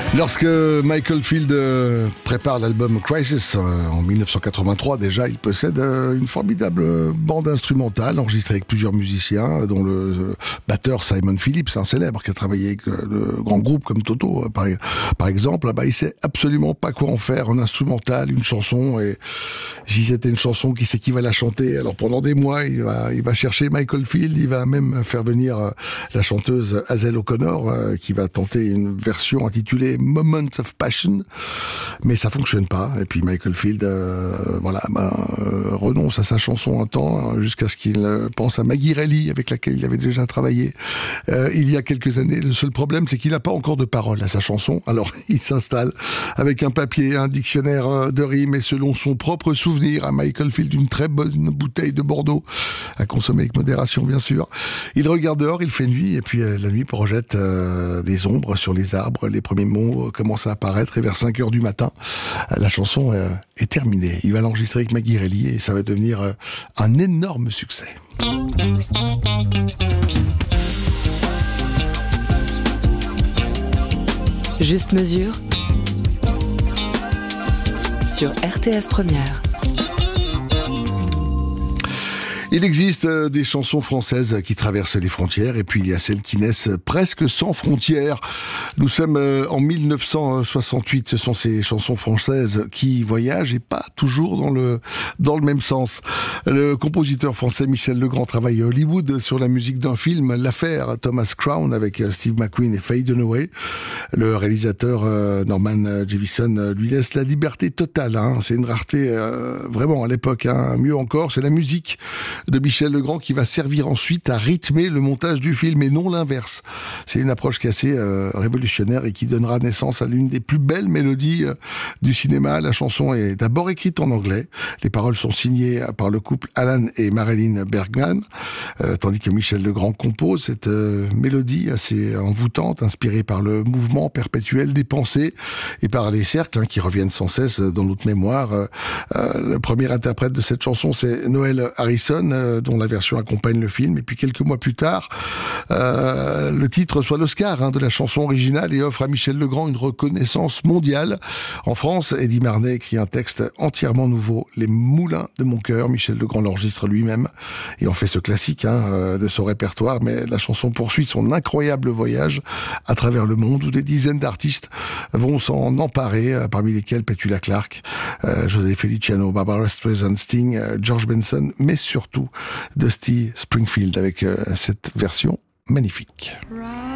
Lorsque Michael Field prépare l'album Crisis en 1983, déjà, il possède une formidable bande instrumentale enregistrée avec plusieurs musiciens, dont le batteur Simon Phillips, un célèbre qui a travaillé avec de grands groupes comme Toto, par exemple. Il sait absolument pas quoi en faire, un instrumental, une chanson, et si c'était une chanson, qui c'est qui va la chanter? Alors pendant des mois, il va chercher Michael Field, il va même faire venir la chanteuse Hazel O'Connor, qui va tenter une version intitulée Moments of Passion, mais ça fonctionne pas. Et puis Michael Field, renonce à sa chanson un temps, jusqu'à ce qu'il pense à Maggie Reilly, avec laquelle il avait déjà travaillé il y a quelques années. Le seul problème, c'est qu'il n'a pas encore de paroles à sa chanson. Alors il s'installe avec un papier, un dictionnaire de rimes, et selon son propre souvenir à Michael Field, une très bonne bouteille de Bordeaux, à consommer avec modération bien sûr. Il regarde dehors, il fait nuit, et puis la nuit projette des ombres sur les arbres. Les premiers mots commencent à apparaître, et vers 5h du matin, la chanson est terminée. Il va l'enregistrer avec Maggie Reilly, et ça va devenir un énorme succès. Juste mesure sur RTS Première. Il existe des chansons françaises qui traversent les frontières, et puis il y a celles qui naissent presque sans frontières. Nous sommes en 1968, ce sont ces chansons françaises qui voyagent, et pas toujours dans le même sens. Le compositeur français Michel Legrand travaille à Hollywood sur la musique d'un film, L'Affaire, Thomas Crown, avec Steve McQueen et Faye Dunaway. Le réalisateur Norman Jevison lui laisse la liberté totale. C'est une rareté vraiment à l'époque. Mieux encore, c'est la musique de Michel Legrand qui va servir ensuite à rythmer le montage du film, et non l'inverse. C'est une approche qui est assez révolutionnaire, et qui donnera naissance à l'une des plus belles mélodies du cinéma. La chanson est d'abord écrite en anglais. Les paroles sont signées par le couple Alan et Marilyn Bergman, tandis que Michel Legrand compose cette mélodie assez envoûtante, inspirée par le mouvement perpétuel des pensées et par les cercles qui reviennent sans cesse dans notre mémoire. Le premier interprète de cette chanson, c'est Noel Harrison, dont la version accompagne le film. Et puis quelques mois plus tard, le titre reçoit l'Oscar de la chanson originale, et offre à Michel Legrand une reconnaissance mondiale. En France, Eddie Marnet écrit un texte entièrement nouveau, Les Moulins de mon cœur. Michel Legrand l'enregistre lui-même et en fait ce classique de son répertoire. Mais la chanson poursuit son incroyable voyage à travers le monde, où des dizaines d'artistes vont s'en emparer, parmi lesquels Petula Clark, José Feliciano, Barbara Streisand, Sting, George Benson, mais surtout Dusty Springfield, avec cette version magnifique.